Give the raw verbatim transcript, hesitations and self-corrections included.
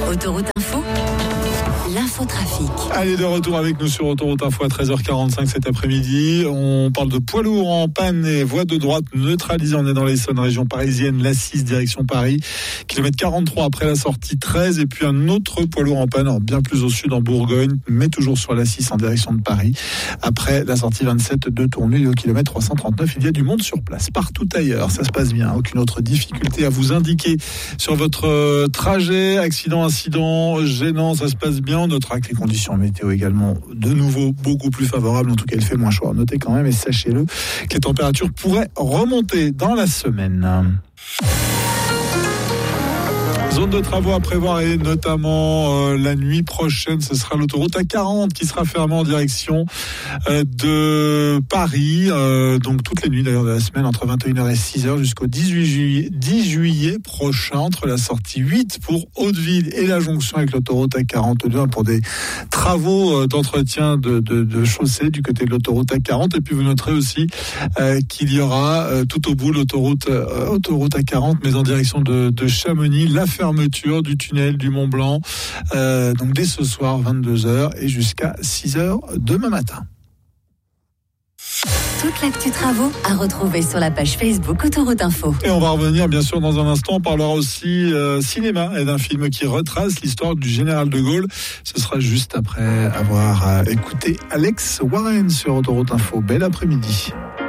Autoroute Info, l'infotrafic. Allez, de retour avec nous sur Autoroute Info à treize heures quarante-cinq cet après-midi. On parle de poids lourds en panne et voie de droite neutralisée. On est dans l'Essonne, région parisienne, l'A six direction Paris. Kilomètre quarante-trois après la sortie treize. Et puis un autre poids lourd en panne, bien plus au sud en Bourgogne, mais toujours sur l'A six en direction de Paris. Après la sortie vingt-sept de Tournus, au kilomètre trois cent trente-neuf, il y a du monde sur place. Partout ailleurs, ça se passe bien. Aucune autre difficulté à vous indiquer sur votre trajet. Accident, incident, gênant, ça se passe bien. On notera que les conditions météo également de nouveau beaucoup plus favorables. En tout cas, il fait moins chaud. Notez quand même, et sachez-le, que les températures pourraient remonter dans la semaine. Zone de travaux à prévoir et notamment euh, la nuit prochaine, ce sera l'autoroute A quarante qui sera fermée en direction euh, de Paris, euh, donc toutes les nuits d'ailleurs de la semaine entre vingt et une heures et six heures jusqu'au dix-huit juillet, dix juillet prochain, entre la sortie huit pour Hauteville et la jonction avec l'autoroute A quarante-deux pour des travaux euh, d'entretien de, de, de chaussée du côté de l'autoroute A quarante. Et puis vous noterez aussi euh, qu'il y aura euh, tout au bout l'autoroute euh, autoroute A quarante mais en direction de, de Chamonix, la fermeture du tunnel du Mont Blanc, euh, donc dès ce soir vingt-deux heures et jusqu'à six heures demain matin. Toute l'actu travaux à retrouver sur la page Facebook Autoroute Info. Et on va revenir bien sûr dans un instant. On parlera aussi euh, cinéma et d'un film qui retrace l'histoire du général de Gaulle. Ce sera juste après avoir euh, écouté Alex Warren sur Autoroute Info. Bel après-midi.